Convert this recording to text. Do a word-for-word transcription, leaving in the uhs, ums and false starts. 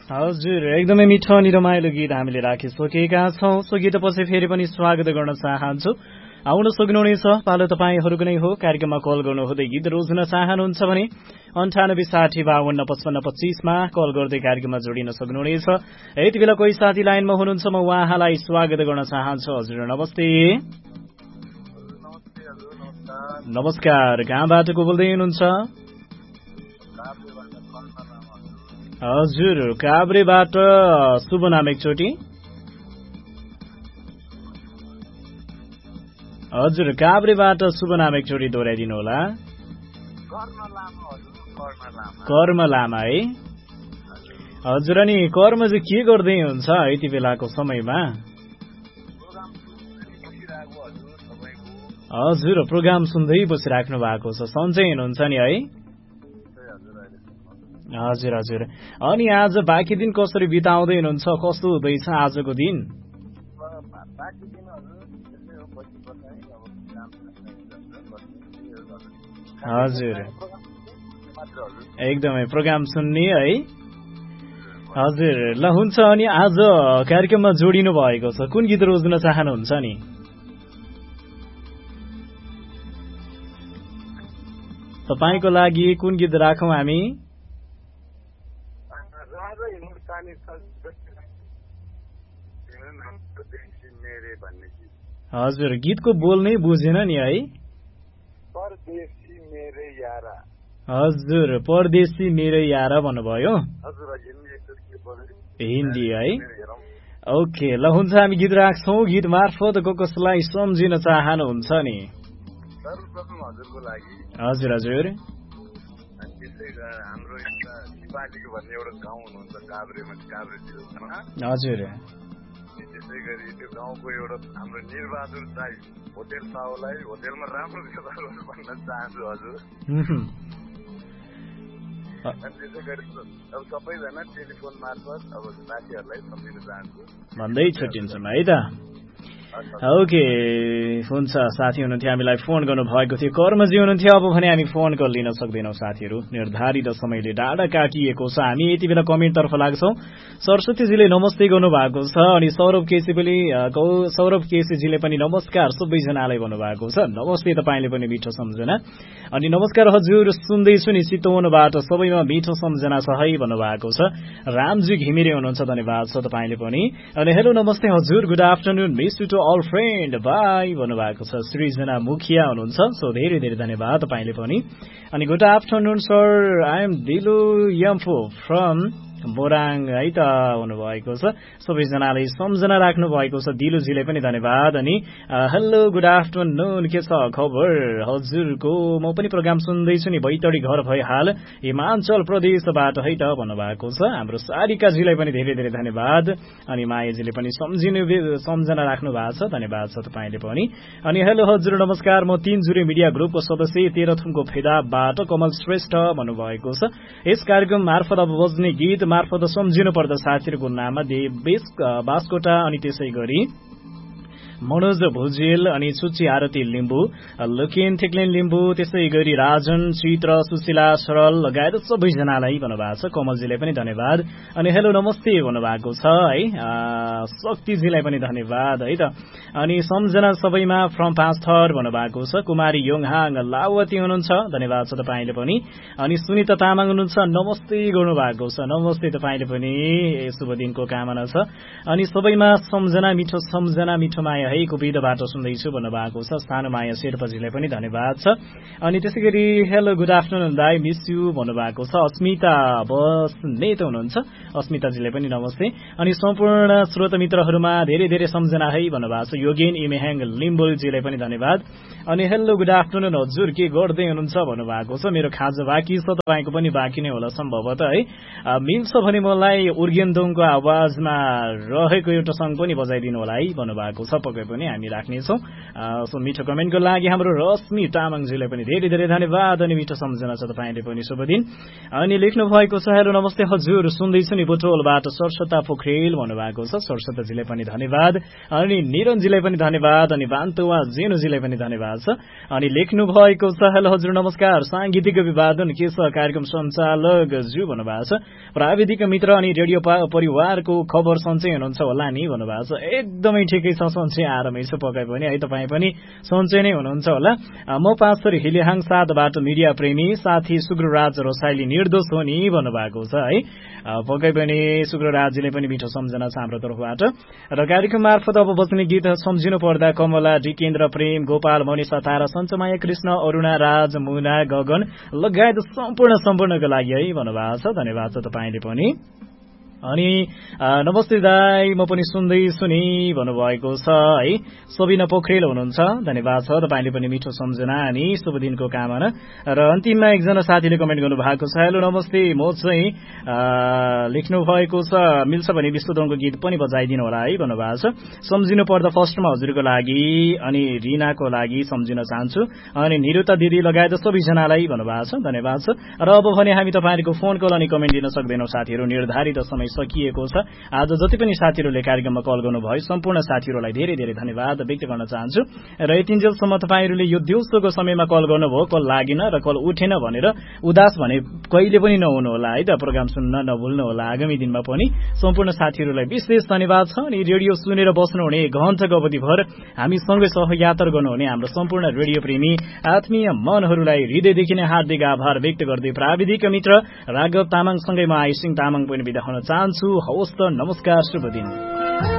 हजुर एकदमै मिठो अनि रमाइलो गीत हामीले राखिसकेका छौँ। सो गीतपछि फेरि पनि स्वागत गर्न चाहन्छु। आउन सक्नुहुनेछ, पालो तपाईँहरूको नै हो। कार्यक्रममा कल गर्नुहुँदै गीत रोज्न चाहनुहुन्छ भने अन्ठानब्बे साठी बाहन्न पचपन्न पच्चिसमा कल गर्दै कार्यक्रममा जोडिन सक्नुहुनेछ। यति बेला कोही साथी लाइनमा हुनुहुन्छ, म उहाँलाई स्वागत गर्न चाहन्छु। हजुर नमस्ते। नमस्कार, कहाँबाट को बोल्दै हुनुहुन्छ? हजुर काभ्रेबाट शुभ नाम एकचोटि। हजुर काभ्रेबाट शुभ नाम एकचोटि दोहोऱ्याइदिनु होला। कर्म लामा है। हजुर अनि कर्म चाहिँ के गर्दै हुन्छ यति बेलाको समयमा? हजुर प्रोग्राम सुन्दै बसिराख्नु भएको छ, सन्चै हुनुहुन्छ नि है? हजुर हजुर। अनि आज बाँकी दिन कसरी बिताउँदै हुनुहुन्छ? कस्तो हुँदैछ आजको दिन? हजुर एकदमै प्रोग्राम सुन्ने है। हजुर ल हुन्छ। अनि आज कार्यक्रममा जोडिनु भएको छ, कुन गीत रोज्न चाहनुहुन्छ नि? तपाईँको लागि कुन गीत राखौँ हामी? हजुर गीतको बोल नै बुझेन नि है। हजुर परदेशी मेरो यारा भन्नुभयो। हिन्दी है। ओके ल हुन्छ, हामी गीत राख्छौँ। गीत मार्फत को कसलाई सम्झिन चाहनुहुन्छ नि? हजुर हजुर। हजुर त्यसै गरी त्यो गाउँको एउटा हाम्रो निर्बहादुर दाई होटेल साहुलाई होटेलमा राम्रो भन्न चाहन्छु हजुर। त्यसै गरी अब सबैजना टेलिफोन मार्फत अब साथीहरूलाई सम्झिन चाहन्छु भन्दै छुट्टिन्छौँ है त। ओके हुन्छ। साथी हुनुहुन्थ्यो, हामीलाई फोन गर्नु भएको थियो, कर्मजी हुनुहुन्थ्यो। अब भने हामी फोन कल लिन सक्दैनौँ साथीहरू, निर्धारित समयले डाँडा काटिएको छ। हामी यति बेला कमेन्टतर्फ लाग्छौँ। सरस्वतीजीले नमस्ते गर्नुभएको छ, अनि सौरभ केसी पनि सौरभ केसीजीले पनि नमस्कार सबैजनालाई भन्नुभएको छ। नमस्ते, तपाईँले पनि मिठो सम्झना। अनि नमस्कार हजुर, सुन्दैछु नि चितवनबाट, सबैमा मिठो सम्झना छ है भन्नुभएको छ। रामजी घिमिरे हुनुहुन्छ, धन्यवाद छ तपाईँले पनि। अनि हेलो नमस्ते हजुर, good afternoon, miss you to all friend, by भन्नुभएको छ। सृजना मुखिया हुनुहुन्छ, सो धेरै धेरै धन्यवाद तपाईँले पनि। अनि good afternoon sir, I am Dilu यम्फो from बोराङ है त हुनुभएको छ। सबैजनाले सम्झना राख्नु भएको छ, दिलुजीले पनि धन्यवाद। अनि हेलो गुड आफ्टरनुन, के छ खबर हजुरको? म पनि प्रोग्राम सुन्दैछु नि, बैतडी घर भए हाल हिमाचल प्रदेशबाट है त भन्नुभएको छ। हाम्रो सारिकाजीलाई पनि धेरै धेरै धन्यवाद। अनि मायाजीले पनि सम्झिनु सम्झना राख्नु भएको छ, धन्यवाद छ तपाईँले पनि। अनि हेलो हजुर नमस्कार, म तीनजुरे मिडिया ग्रुपको सदस्य तेह्रथुमको फेदाबाट कमल श्रेष्ठ भन्नुभएको छ। यस कार्यक्रम मार्फत अब बज्ने गीत मार्फत सम्झिनु पर्दा साथीहरूको नाममा देवेश बास्कोटा, अनि त्यसै गरी मनोज भुजेल, अनि सुची आरती लिम्बू, लुकेन थेक्लेन लिम्बू, त्यसै गरी राजन चित्र सुशीला सरल लगायत सबैजनालाई भन्नुभएको छ। कमलजीलाई पनि धन्यवाद। अनि हेलो नमस्ते भन्नुभएको छ है। शक्तिजीलाई पनि धन्यवाद है त। अनि सम्झना सबैमा फ्रम पाँच थर भन्नुभएको छ। कुमारी योङहाङ लावती हुनुहुन्छ, धन्यवाद छ तपाईँले पनि। अनि सुनिता तामाङ हुनुहुन्छ, नमस्ते गर्नुभएको छ। नमस्ते तपाईँले पनि, शुभ दिनको कामना छ। अनि सबैमा सम्झना मिठो सम्झना मिठो माया है कुबीरबाट सुन्दैछु भन्नुभएको छ। सानो माया शेर्पाजीलाई पनि धन्यवाद छ। अनि त्यसै गरी हेलो गुड आफ्टरनुन दाई, मिस यु भन्नुभएको छ। अस्मिता बस्नेत हुनुहुन्छ, अस्मिताजीले पनि नमस्ते। अनि सम्पूर्ण श्रोता मित्रहरूमा धेरै धेरै सम्झना है भन्नुभएको छ। योगेन इमेहाङ लिम्बुलजीलाई पनि धन्यवाद। अनि हेलो गुड आफ्टरनुन हजुर, के गर्दै हुनुहुन्छ भन्नुभएको छ। मेरो खाजा बाँकी छ, तपाईँको पनि बाँकी नै होला सम्भवतः है। मिल्छ भने मलाई उर्गेन्दोङको आवाजमा रहेको एउटा सङ्ग पनि बजाइदिनु होला है भन्नुभएको छ। पक्कै पनि हामी राख्नेछौँ। सो मिठो कमेन्टको लागि हाम्रो रश्मि तामाङजीलाई पनि धेरै धेरै धन्यवाद अनि मिठो सम्झना छ तपाईँले पनि शुभ दिन। अनि लेख्नु भएको छ हेलो नमस्ते हजुर सुन्दैछु नि बुटोलबाट सरस्वता पोखरेल भन्नुभएको छ, सरस्वताजीलाई पनि धन्यवाद अनि निरञ्जीलाई पनि धन्यवाद अनि बान्तुवा जेनुजीलाई पनि धन्यवाद छ। अनि लेख्नु भएको छ हेलो हजुर नमस्कार साङ्गीतिक अभिवादन के छ कार्यक्रम सञ्चालक ज्यू भन्नुभएको छ, प्राविधिक मित्र अनि रेडियो परिवारको खबर सन्चै हुनुहुन्छ होला नि भन्नुभएको छ। एकदमै ठिकै छ, सन्चै आरामै छ पक्कै पनि है, तपाईँ पनि सन्चै नै हुनुहुन्छ होला। म पास्टर हिलेहाङ साथबाट मिडिया प्रेमी साथी सुग्रराज रोसाइली निर्दोष हो नि भन्नुभएको छ है। पक्कै पनि सुग्रराजजीले पनि मिठो सम्झना छ हाम्रो तर्फबाट। र कार्यक्रम मार्फत अब बज्ने गीत सम्झिनु पर्दा कमला डिकेन्द्र प्रेम गोपाल मनिषा तारा सञ्चमाया कृष्ण अरुणा राज मुना गगन लगायत सम्पूर्ण सम्पूर्णको लागि है भन्नुभएको छ। धन्यवाद छ तपाईँले पनि। अनि नमस्ते दाई म पनि सुन्दैछु नि भन्नुभएको छ है, सबिना पोखरेल हुनुहुन्छ, धन्यवाद छ तपाईँले पनि मिठो सम्झना अनि शुभ दिनको कामना। र अन्तिममा एकजना साथीले कमेन्ट गर्नुभएको छ हेलो नमस्ते म चाहिँ लेख्नु भएको छ मिल्छ भने विश्वदोङको गीत पनि बजाइदिनु होला है भन्नुभएको छ। सम्झिनु पर्दा फर्स्टमा हजुरको लागि अनि रिनाको लागि सम्झिन चाहन्छु अनि निरुता दिदी लगायत सबैजनालाई भन्नुभएको छ, धन्यवाद छ। र अब भने हामी तपाईँहरूको फोन कल अनि कमेन्ट दिन सक्दैनौँ साथीहरू, निर्धारित समय सकिएको छ। आज जति पनि साथीहरूले कार्यक्रममा कल गर्नुभयो सम्पूर्ण साथीहरूलाई धेरै धेरै धन्यवाद व्यक्त गर्न चाहन्छु। र यतिन्जेलसम्म तपाईँहरूले यो दिउँसोको समयमा कल गर्नुभयो, कल लागेन र कल उठेन भनेर उदास भने कहिले पनि नहुनु होला है त, प्रोग्राम सुन्न नभुल्नु होला आगामी दिनमा पनि। सम्पूर्ण साथीहरूलाई विशेष धन्यवाद छ। अनि रेडियो सुनेर बस्नुहुने घण्टाको अवधिभर हामीसँगै सहयात्रा गर्नुहुने हाम्रो सम्पूर्ण रेडियो प्रेमी आत्मीय मनहरूलाई हृदयदेखि नै हार्दिक आभार व्यक्त गर्दै प्राविधिक मित्र राघव तामाङसँगै म आइसिङ तामाङ पनि बिदा हुन चाहन्छु। हवस् त, नमस्कार, शुभ दिन।